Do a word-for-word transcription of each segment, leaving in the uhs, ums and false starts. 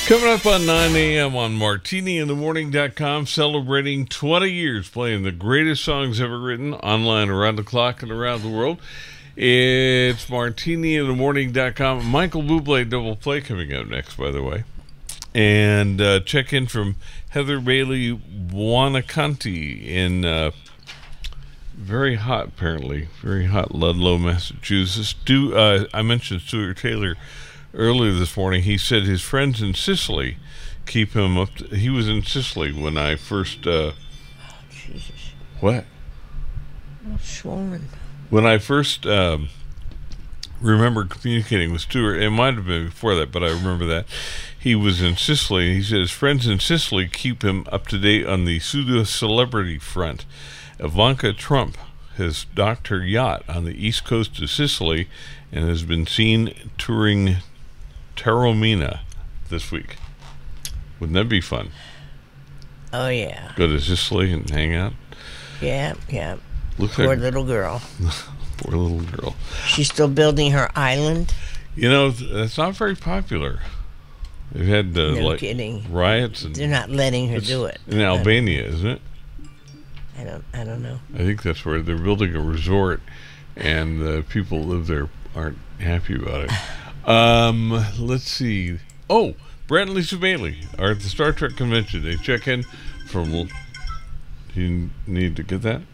Coming up on nine a.m. on martini in the morning dot com, celebrating twenty years playing the greatest songs ever written online around the clock and around the world. It's martini in the morning dot com. Michael Bublé double play coming up next, by the way. And uh, check in from Heather Bailey Buonaconti in uh, very hot, apparently, very hot Ludlow, Massachusetts. Do, uh, I mentioned Stuart Taylor earlier this morning. He said his friends in Sicily keep him up to, he was in Sicily when I first uh oh, Jesus. What? I'm swollen. When I first um remember communicating with Stuart, it might have been before that, but I remember that he was in Sicily. He said his friends in Sicily keep him up to date on the pseudo celebrity front. Ivanka Trump has docked her yacht on the east coast of Sicily and has been seen touring Taormina this week. Wouldn't that be fun? Oh, yeah. Go to Sicily and hang out? Yeah, yeah. Looks Poor like, little girl. Poor little girl. She's still building her island? You know, that's not very popular. They've had uh, No like kidding. riots. And they're not letting her do it. In Albania, isn't it? I don't, I don't know. I think that's where they're building a resort, and the people who live there aren't happy about it. Um, let's see. Oh, Brett and Lisa Bailey are at the Star Trek convention. They check in from. Do you need to get that?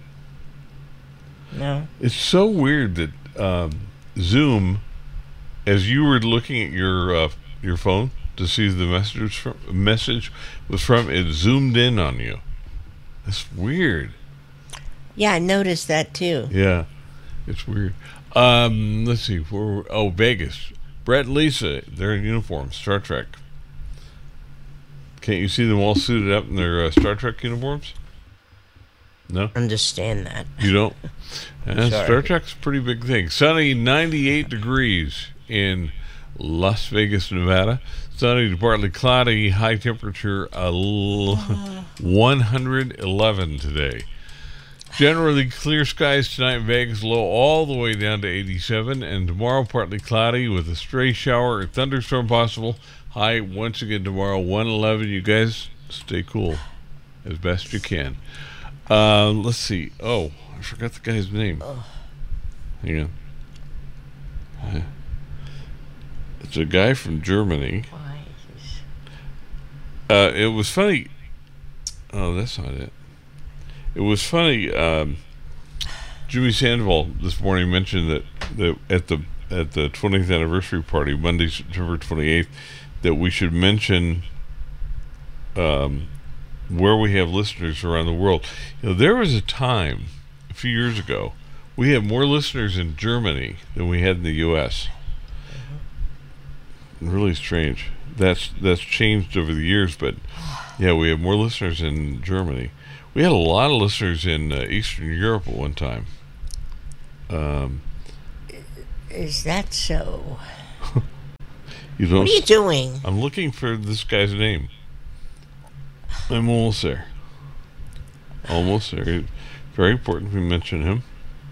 No. It's so weird that um, Zoom, as you were looking at your uh, your phone to see the message from, message was from, it zoomed in on you. That's weird. Yeah, I noticed that too. Yeah, it's weird. Um, let's see. Where, oh, Vegas. Brett and Lisa, they're in uniform. Star Trek. Can't you see them all suited up in their uh, Star Trek uniforms? No? Understand that. You don't? Uh, Star Trek's a pretty big thing. Sunny, ninety-eight degrees in Las Vegas, Nevada. Sunny to partly cloudy, high temperature uh, one hundred eleven today. Generally clear skies tonight in Vegas, low all the way down to eighty-seven, and tomorrow partly cloudy with a stray shower or thunderstorm possible. High once again tomorrow, one eleven. You guys stay cool as best you can. Uh, let's see. Oh, I forgot the guy's name. Oh. Hang on. Uh, it's a guy from Germany. Why is Uh, it was funny. Oh, that's not it. It was funny. Um, Jimmy Sandoval this morning mentioned that, that at the at the twentieth anniversary party, Monday, September twenty-eighth, that we should mention um, where we have listeners around the world. You know, there was a time a few years ago we had more listeners in Germany than we had in the U S Mm-hmm. Really strange. That's that's changed over the years, but yeah, we have more listeners in Germany. We had a lot of listeners in uh, Eastern Europe at one time. Um, Is that so? you don't What are you doing? I'm looking for this guy's name. I'm almost there. Almost there. Very important we mention him.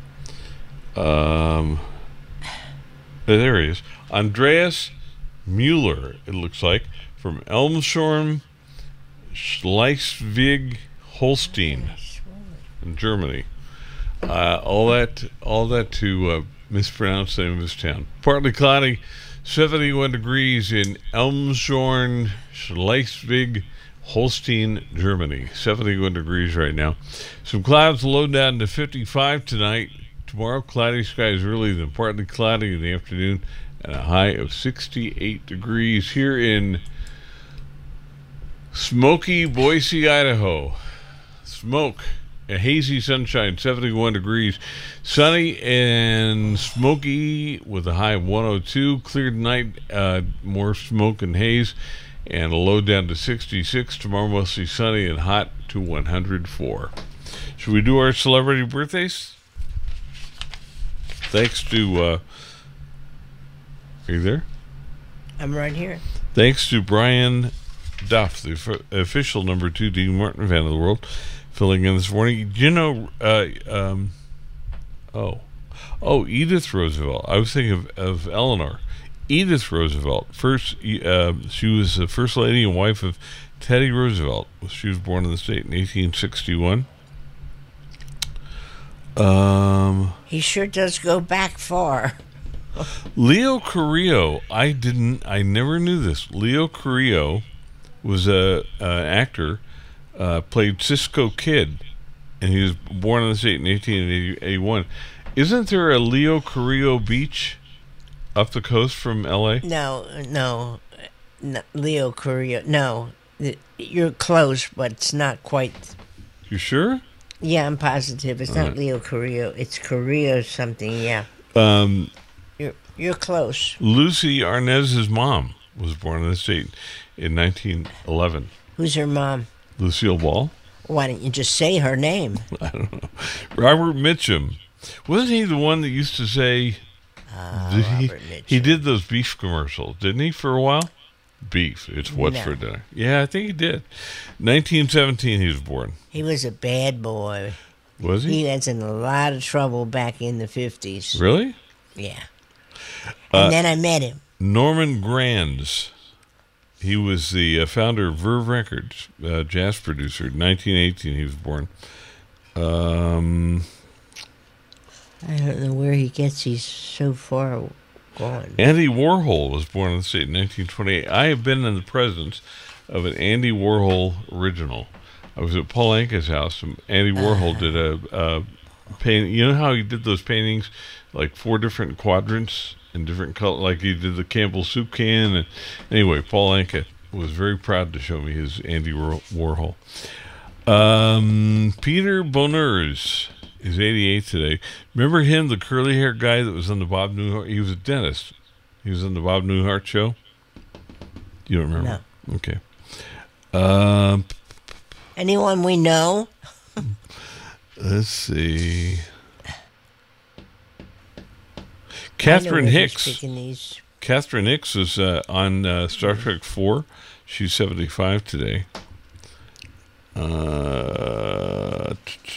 Um, there he is. Andreas Mueller, it looks like, from Elmshorn, Schleswig Holstein in Germany. Uh, all that, all that to uh, mispronounce the name of this town. Partly cloudy, seventy-one degrees in Elmshorn, Schleswig Holstein, Germany. seventy-one degrees right now. Some clouds, low down to fifty-five tonight. Tomorrow, cloudy skies early, then partly cloudy in the afternoon, and a high of sixty-eight degrees here in smoky Boise, Idaho. Smoke, a hazy sunshine, seventy-one degrees, sunny and smoky with a high of one oh two. Cleared night, uh, more smoke and haze, and a low down to sixty-six. Tomorrow mostly sunny and hot to one hundred four. Should we do our celebrity birthdays? Thanks to, uh, are you there? I'm right here. Thanks to Brian Duff, the f- official number two Dean Martin fan of the world, filling in this morning. You know, uh, um, oh, oh, Edith Roosevelt. I was thinking of, of Eleanor. Edith Roosevelt. First, uh, she was the first lady and wife of Teddy Roosevelt. She was born in the state in eighteen sixty-one. Um, he sure does go back far. Leo Carrillo. I didn't. I never knew this. Leo Carrillo was a, a actor. Uh, played Cisco Kid, and he was born in the state in eighteen eighty-one. Isn't there a Leo Carrillo Beach up the coast from L A? No, no, no Leo Carrillo. No, you're close, but it's not quite. You sure? Yeah, I'm positive. It's All not right. Leo Carrillo. It's Carrillo something, yeah. Um, You're you're close. Lucy Arnez's mom was born in the state in nineteen eleven. Who's her mom? Lucille Ball? Why don't you just say her name? I don't know. Robert Mitchum. Wasn't he the one that used to say... Uh, did he, Robert Mitchum. he did those beef commercials, didn't he, for a while? Beef. It's what's No. for dinner. Yeah, I think he did. nineteen seventeen he was born. He was a bad boy. Was he? He was in a lot of trouble back in the fifties. Really? Yeah. And Uh, then I met him. Norman Granz. He was the uh, founder of Verve Records, uh, jazz producer. nineteen eighteen he was born. Um, I don't know where he gets he's so far gone. Andy Warhol was born in the state in nineteen twenty-eight. I have been in the presence of an Andy Warhol original. I was at Paul Anka's house, and Andy Warhol did a, a painting. You know how he did those paintings, like four different quadrants in different color, like he did the Campbell soup can. And anyway, Paul Anka was very proud to show me his Andy War- Warhol. Um, Peter Boners is eighty-eight today. Remember him, the curly hair guy that was on the Bob Newhart? He was a dentist. He was on the Bob Newhart show. You don't remember? No. Okay. Um, Anyone we know? let's see. I know Catherine where they're Hicks. picking these. Catherine Hicks is uh, on uh, Star Trek four. She's seventy-five today. Uh,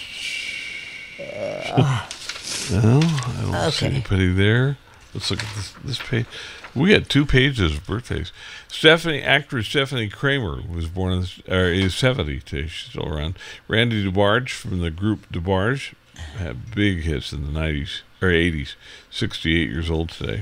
no, I don't see Okay. anybody there. Let's look at this, this page. We had two pages of birthdays. Stephanie, actress Stephanie Kramer was born in, or is seventy today. She's still around. Randy DeBarge from the group DeBarge had big hits in the nineties or eighties. sixty-eight years old today.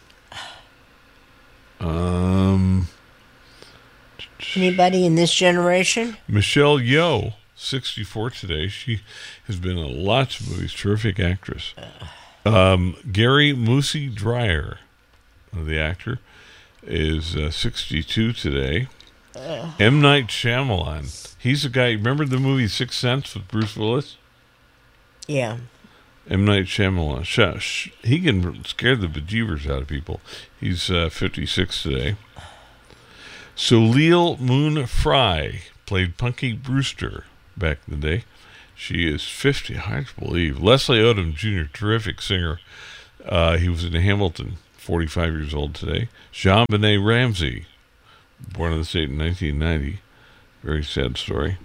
Um, Anybody in this generation? Michelle Yeoh, sixty-four today. She has been in lots of movies. Terrific actress. Um, Gary Moosey Dreyer, the actor, is uh, sixty-two today. M. Night Shyamalan. He's the guy. Remember the movie Sixth Sense with Bruce Willis? Yeah. M. Night Shyamalan. Sh- sh- he can scare the bejeebers out of people. He's uh, fifty-six today. Soleil Moon Frye played Punky Brewster back in the day. She is fifty, hard to believe. Leslie Odom Junior, terrific singer. Uh, he was in Hamilton, forty-five years old today. Jean-Benet Ramsey, born in the state in nineteen ninety. Very sad story.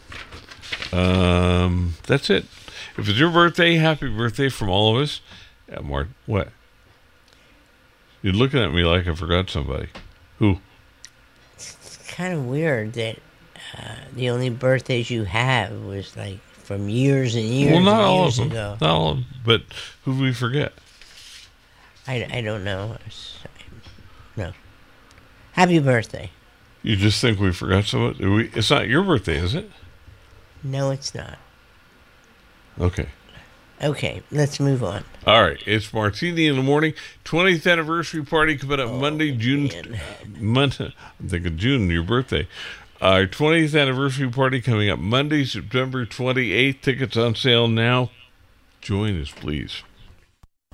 Um, that's it. If it's your birthday, happy birthday from all of us. Yeah, Mark, what? You're looking at me like I forgot somebody. Who? It's kind of weird that uh, the only birthdays you have was like from years and years Well, not and all years of them. ago. Not all of them. But who do we forget? I, I don't know. It's- No. Happy birthday. You just think we forgot somebody? We, it's not your birthday, is it? No, it's not. Okay. Okay, let's move on. All right. It's Martini in the Morning. twentieth anniversary party coming up Monday, June. man. Monday, I'm thinking June, your birthday. Our twentieth anniversary party coming up Monday, September twenty-eighth. Tickets on sale now. Join us, please.